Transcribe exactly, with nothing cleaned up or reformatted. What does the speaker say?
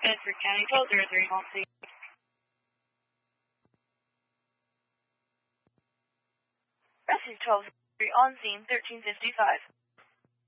Bedford County twelve zero three on scene. Rescue twelve zero three on scene thirteen fifty-five.